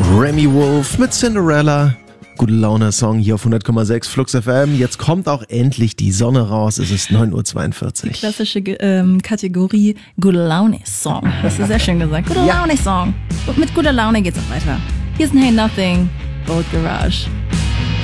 Remy Wolf mit Cinderella. Gute Laune-Song hier auf 100,6 Flux FM. Jetzt kommt auch endlich die Sonne raus. Es ist 9.42 Uhr. Die klassische Kategorie Gute Laune-Song. Hast du sehr schön gesagt. Gute Laune-Song. Und mit guter Laune geht's auch weiter. Hier ist ein Hey Nothing, Old Garage.